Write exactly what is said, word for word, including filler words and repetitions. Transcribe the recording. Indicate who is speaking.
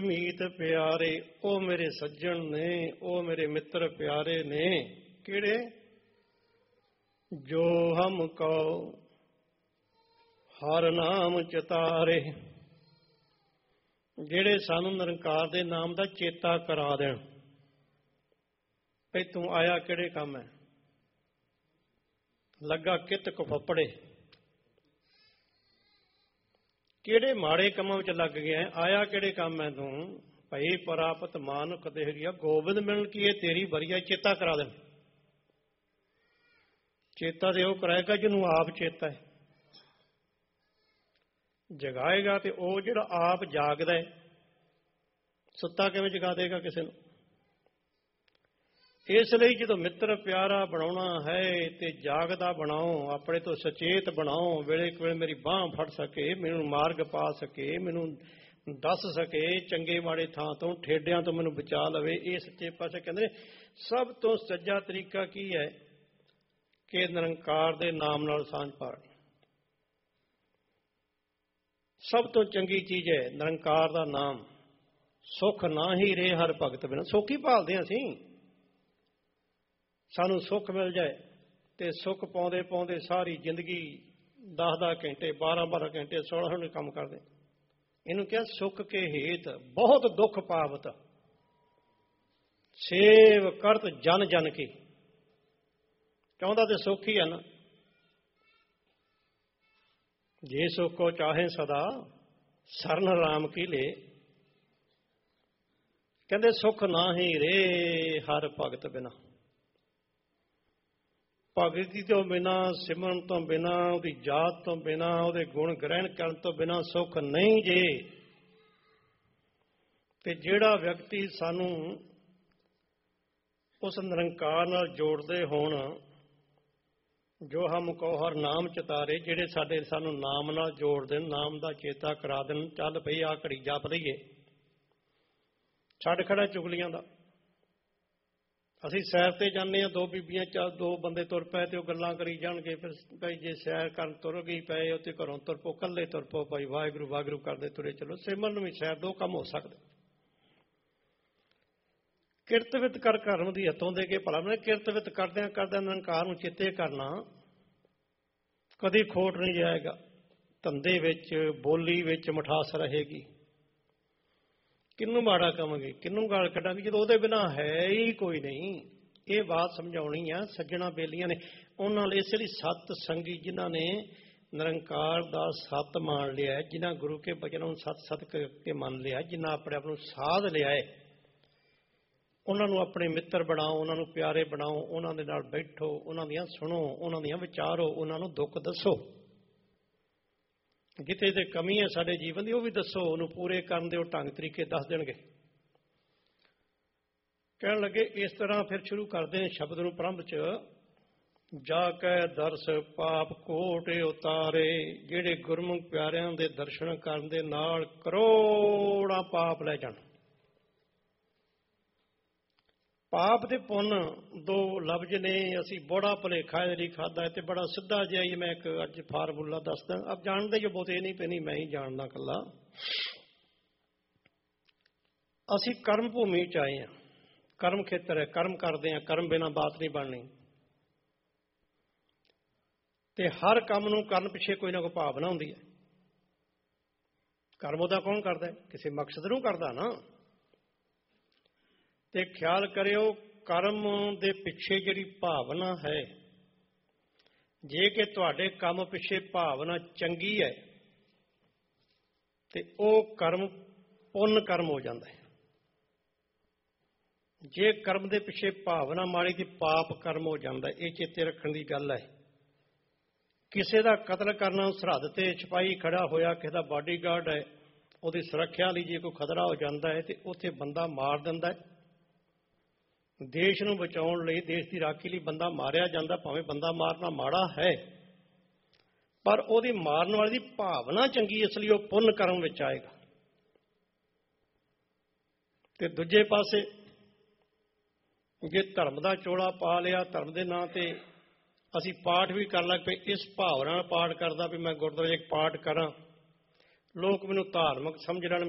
Speaker 1: ਮੀਤ ਪਿਆਰੇ, ਉਹ ਮੇਰੇ ਸੱਜਣ ਨੇ, ਉਹ ਮੇਰੇ ਮਿੱਤਰ ਪਿਆਰੇ ਨੇ। ਕਿਹੜੇ? ਜੋ ਹਮ ਕਉ ਹਰ ਨਾਮ ਚਿਤਾਰੇ, ਜਿਹੜੇ ਸਾਨੂੰ ਨਿਰੰਕਾਰ ਦੇ ਨਾਮ ਦਾ ਚੇਤਾ ਕਰਾ ਦੇਣ ਭਈ ਤੂੰ ਆਇਆ ਕਿਹੜੇ ਕੰਮ ਹੈ, ਲੱਗਾ ਕਿਤ ਕੁਫੱਪੜੇ, ਕਿਹੜੇ ਮਾੜੇ ਕੰਮਾਂ ਵਿੱਚ ਲੱਗ ਗਿਆ, ਆਇਆ ਕਿਹੜੇ ਕੰਮ ਹੈ ਤੂੰ। ਭਈ ਪ੍ਰਾਪਤ ਮਾਨੁਖ ਦੇਹ ਗਿਆ, ਗੋਬਿੰਦ ਮਿਲਣ ਕੀ ਇਹ ਤੇਰੀ ਬਰੀਆ, ਚੇਤਾ ਕਰਾ ਦੇਣ। ਚੇਤਾ ਤੇ ਉਹ ਕਰਾਏਗਾ ਜਿਹਨੂੰ ਆਪ ਚੇਤਾ ਹੈ, ਜਗਾਏਗਾ ਤੇ ਉਹ ਜਿਹੜਾ ਆਪ ਜਾਗਦਾ ਹੈ। ਸੁੱਤਾ ਕਿਵੇਂ ਜਗਾ ਦੇਗਾ ਕਿਸੇ ਨੂੰ? ਇਸ ਲਈ ਜਦੋਂ ਮਿੱਤਰ ਪਿਆਰਾ ਬਣਾਉਣਾ ਹੈ ਤੇ ਜਾਗਦਾ ਬਣਾਓ, ਆਪਣੇ ਤੋਂ ਸੁਚੇਤ ਬਣਾਓ, ਵੇਲੇ ਵੇਲੇ ਮੇਰੀ ਬਾਂਹ ਫੜ ਸਕੇ, ਮੈਨੂੰ ਮਾਰਗ ਪਾ ਸਕੇ, ਮੈਨੂੰ ਦੱਸ ਸਕੇ, ਚੰਗੇ ਮਾੜੇ ਥਾਂ ਤੋਂ ਠੇਡਿਆਂ ਤੋਂ ਮੈਨੂੰ ਬਚਾ ਲਵੇ। ਇਹ ਸੱਚੇ ਪਾਤਸ਼ਾਹ ਕਹਿੰਦੇ ਸਭ ਤੋਂ ਸੱਜਾ ਤਰੀਕਾ ਕੀ ਹੈ ਕਿ ਨਿਰੰਕਾਰ ਦੇ ਨਾਮ ਨਾਲ ਸਾਂਝ ਪਾਣੀ। ਸਭ ਤੋਂ ਚੰਗੀ ਚੀਜ਼ ਹੈ ਨਿਰੰਕਾਰ ਦਾ ਨਾਮ। ਸੁੱਖ ਨਾ ਹੀ ਰਹੇ ਹਰ ਭਗਤ ਬਿਨਾਂ, ਸੁੱਖ ਹੀ ਭਾਲਦੇ ਹਾਂ ਅਸੀਂ। ਸਾਨੂੰ ਸੁੱਖ ਮਿਲ ਜਾਏ ਤੇ ਸੁੱਖ ਪਾਉਂਦੇ ਪਾਉਂਦੇ ਸਾਰੀ ਜ਼ਿੰਦਗੀ ਦਸ ਦਸ ਘੰਟੇ ਬਾਰਾਂ ਬਾਰਾਂ ਘੰਟੇ ਸੋਲਾਂ ਸੋਲਾਂ ਕੰਮ ਕਰਦੇ। ਇਹਨੂੰ ਕਿਹਾ ਸੁੱਖ ਕੇ ਹੇਤ ਬਹੁਤ ਦੁੱਖ ਪਾਵਤ, ਸੇਵ ਕਰਤ ਜਨ ਜਨ ਕੀ। ਚਾਹੁੰਦਾ ਤੇ ਸੁੱਖ ਹੀ ਹੈ ਨਾ। ਜੇ ਸੁੱਖੋ ਚਾਹੇ ਸਦਾ ਸਰਨ ਰਾਮ ਕੀ ਲੈ, ਕਹਿੰਦੇ ਸੁੱਖ ਨਾ ਹੀ ਰੇ ਹਰ ਭਗਤ ਬਿਨਾ। ਭਗਤੀ ਤੋਂ ਬਿਨਾ, ਸਿਮਰਨ ਤੋਂ ਬਿਨਾ, ਉਹਦੀ ਜਾਤ ਤੋਂ ਬਿਨਾ, ਉਹਦੇ ਗੁਣ ਗ੍ਰਹਿਣ ਕਰਨ ਤੋਂ ਬਿਨਾ ਸੁੱਖ ਨਹੀਂ ਜੇ। ਤੇ ਜਿਹੜਾ ਵਿਅਕਤੀ ਸਾਨੂੰ ਉਸ ਨਿਰੰਕਾਰ ਨਾਲ ਜੋੜਦੇ ਹੋਣ, ਜੋ ਹਮ ਕੋ ਹਰ ਨਾਮ ਚਿਤਾਰੇ, ਜਿਹੜੇ ਸਾਡੇ ਸਾਨੂੰ ਨਾਮ ਨਾਲ ਜੋੜ ਦੇਣ, ਨਾਮ ਦਾ ਚੇਤਾ ਕਰਾ ਦੇਣ। ਚੱਲ ਪਈ ਆ ਘੜੀ ਜਪ ਲਈਏ, ਛੱਡ ਖੜਾ ਚੁਗਲੀਆਂ ਦਾ। ਅਸੀਂ ਸੈਰ ਤੇ ਜਾਂਦੇ ਹਾਂ, ਦੋ ਬੀਬੀਆਂ ਚਾਰ ਦੋ ਬੰਦੇ ਤੁਰ ਪਏ ਤੇ ਉਹ ਗੱਲਾਂ ਕਰੀ ਜਾਣਗੇ। ਫਿਰ ਭਾਈ ਜੇ ਸੈਰ ਕਰਨ ਤੁਰ ਗਈ ਪਏ ਉੱਥੇ ਘਰੋਂ ਤੁਰ ਪੋ, ਇਕੱਲੇ ਤੁਰ ਪੋ ਭਾਈ, ਵਾਹਿਗੁਰੂ ਵਾਹਿਗੁਰੂ ਕਰਦੇ ਤੁਰੇ ਚਲੋ। ਸਿਮਰਨ ਨੂੰ ਵੀ ਸੈਰ, ਦੋ ਕੰਮ ਹੋ ਸਕਦੇ। ਕਿਰਤਵਿਤ ਕਰ ਧਰਮ ਦੀ ਹੱਥੋਂ ਦੇ ਕੇ ਭਲਾ ਬਣੇ। ਕਿਰਤਵਿਤ ਕਰਦਿਆਂ ਕਰਦਿਆਂ ਨਿਰੰਕਾਰ ਨੂੰ ਚੇਤੇ ਕਰਨਾ ਕਦੀ ਖੋਟ ਨਹੀਂ ਜਾਏਗਾ। ਧੰਦੇ ਵਿੱਚ, ਬੋਲੀ ਵਿੱਚ ਮਿਠਾਸ ਰਹੇਗੀ। ਕਿਹਨੂੰ ਮਾੜਾ ਕਵਾਂਗੇ, ਕਿਹਨੂੰ ਗਾਲ ਕੱਢਾਂਗੇ ਜਦੋਂ ਉਹਦੇ ਬਿਨਾਂ ਹੈ ਹੀ ਕੋਈ ਨਹੀਂ। ਇਹ ਬਾਤ ਸਮਝਾਉਣੀ ਆ ਸੱਜਣਾ ਬੇਲੀਆਂ ਨੇ। ਉਹਨਾਂ ਲਈ ਇਸ ਲਈ ਸਤ ਸੰਗੀ ਜਿਨ੍ਹਾਂ ਨੇ ਨਿਰੰਕਾਰ ਦਾ ਸਤ ਮੰਨ ਲਿਆ, ਜਿਨ੍ਹਾਂ ਗੁਰੂ ਕੇ ਬਚਨਾਂ ਨੂੰ ਸਤ ਸਤ ਕੇ ਮੰਨ ਲਿਆ, ਜਿਨ੍ਹਾਂ ਆਪਣੇ ਆਪ ਨੂੰ ਸਾਧ ਲਿਆ ਹੈ, ਉਹਨਾਂ ਨੂੰ ਆਪਣੇ ਮਿੱਤਰ ਬਣਾਓ, ਉਹਨਾਂ ਨੂੰ ਪਿਆਰੇ ਬਣਾਓ, ਉਹਨਾਂ ਦੇ ਨਾਲ ਬੈਠੋ, ਉਹਨਾਂ ਦੀਆਂ ਸੁਣੋ, ਉਹਨਾਂ ਦੀਆਂ ਵਿਚਾਰੋ, ਉਹਨਾਂ ਨੂੰ ਦੁੱਖ ਦੱਸੋ। ਜਿੱਥੇ ਤੇ ਕਮੀ ਹੈ ਸਾਡੇ ਜੀਵਨ ਦੀ ਉਹ ਵੀ ਦੱਸੋ, ਉਹਨੂੰ ਪੂਰੇ ਕਰਨ ਦੇ ਉਹ ਢੰਗ ਤਰੀਕੇ ਦੱਸ ਦੇਣਗੇ। ਕਹਿਣ ਲੱਗੇ ਇਸ ਤਰ੍ਹਾਂ ਫਿਰ ਸ਼ੁਰੂ ਕਰਦੇ ਨੇ ਸ਼ਬਦ ਨੂੰ ਪ੍ਰਾਰੰਭ 'ਚ, ਜਾ ਕੇ ਦਰਸ ਪਾਪ ਕੋਟ ਉਤਾਰੇ। ਜਿਹੜੇ ਗੁਰਮੁਖ ਪਿਆਰਿਆਂ ਦੇ ਦਰਸ਼ਨ ਕਰਨ ਦੇ ਨਾਲ ਕਰੋੜਾਂ ਪਾਪ ਲੈ ਜਾਣ। ਪਾਪ ਤੇ ਪੁੰਨ ਦੋ ਲਫ਼ਜ਼ ਨੇ। ਅਸੀਂ ਬੜਾ ਭੁਲੇਖਾ ਇਹਦੇ ਲਈ ਖਾਧਾ ਤੇ ਬੜਾ ਸਿੱਧਾ ਜਿਹਾ ਹੀ ਮੈਂ ਇੱਕ ਅੱਜ ਫਾਰਮੂਲਾ ਦੱਸਦਾ। ਆਪ ਜਾਣਦੇ ਜੋ ਬਹੁਤੇ ਨਹੀਂ ਪੈਣੀ, ਮੈਂ ਹੀ ਜਾਣਦਾ ਇਕੱਲਾ। ਅਸੀਂ ਕਰਮ ਭੂਮੀ 'ਚ ਆਏ ਹਾਂ, ਕਰਮ ਖੇਤਰ ਹੈ, ਕਰਮ ਕਰਦੇ ਹਾਂ, ਕਰਮ ਬਿਨਾਂ ਬਾਤ ਨਹੀਂ ਬਣਨੀ। ਤੇ ਹਰ ਕੰਮ ਨੂੰ ਕਰਨ ਪਿੱਛੇ ਕੋਈ ਨਾ ਕੋਈ ਭਾਵਨਾ ਹੁੰਦੀ ਹੈ। ਕਰਮ ਉਹਦਾ ਕੌਣ ਕਰਦਾ? ਕਿਸੇ ਮਕਸਦ ਨੂੰ ਕਰਦਾ ਨਾ। ਤੇ ਖਿਆਲ ਕਰਿਓ ਕਰਮ ਦੇ ਪਿੱਛੇ ਜਿਹੜੀ ਭਾਵਨਾ ਹੈ, ਜੇ ਕਿ ਤੁਹਾਡੇ ਕੰਮ ਪਿੱਛੇ ਭਾਵਨਾ ਚੰਗੀ ਹੈ ਤੇ ਉਹ ਕਰਮ ਪੁੰਨ ਕਰਮ ਹੋ ਜਾਂਦਾ ਹੈ। ਜੇ ਕਰਮ ਦੇ ਪਿੱਛੇ ਭਾਵਨਾ ਮਾੜੀ ਤੇ ਪਾਪ ਕਰਮ ਹੋ ਜਾਂਦਾ। ਇਹ ਚੇਤੇ ਰੱਖਣ ਦੀ ਗੱਲ ਹੈ। ਕਿਸੇ ਦਾ ਕਤਲ ਕਰਨਾ, ਸਰਹੱਦ ਤੇ ਸਿਪਾਹੀ ਖੜਾ ਹੋਇਆ, ਕਿਸੇ ਦਾ ਬਾਡੀਗਾਰਡ ਹੈ, ਉਹਦੀ ਸੁਰੱਖਿਆ ਲਈ ਜੇ ਕੋਈ ਖਤਰਾ ਹੋ ਜਾਂਦਾ ਹੈ ਤੇ ਉੱਥੇ ਬੰਦਾ ਮਾਰ ਦਿੰਦਾ ਹੈ। ਦੇਸ਼ ਨੂੰ ਬਚਾਉਣ ਲਈ, ਦੇਸ਼ ਦੀ ਰਾਖੀ ਲਈ ਬੰਦਾ ਮਾਰਿਆ ਜਾਂਦਾ। ਭਾਵੇਂ ਬੰਦਾ ਮਾਰਨਾ ਮਾੜਾ ਹੈ, ਪਰ ਉਹਦੀ ਮਾਰਨ ਵਾਲੇ ਦੀ ਭਾਵਨਾ ਚੰਗੀ, ਇਸ ਲਈ ਉਹ ਪੁੰਨ ਕਰਮ ਵਿੱਚ ਆਏਗਾ। ਤੇ ਦੂਜੇ ਪਾਸੇ ਜੇ ਧਰਮ ਦਾ ਚੋਲਾ ਪਾ ਲਿਆ, ਧਰਮ ਦੇ ਨਾਂ ਤੇ ਅਸੀਂ ਪਾਠ ਵੀ ਕਰਨ ਲੱਗ ਪਏ, ਇਸ ਭਾਵਨਾ ਨਾਲ ਪਾਠ ਕਰਦਾ ਵੀ ਮੈਂ ਗੁਰਦੁਆਰੇ ਇੱਕ ਪਾਠ ਕਰਾਂ, ਲੋਕ ਮੈਨੂੰ ਧਾਰਮਿਕ ਸਮਝ ਲੈਣ,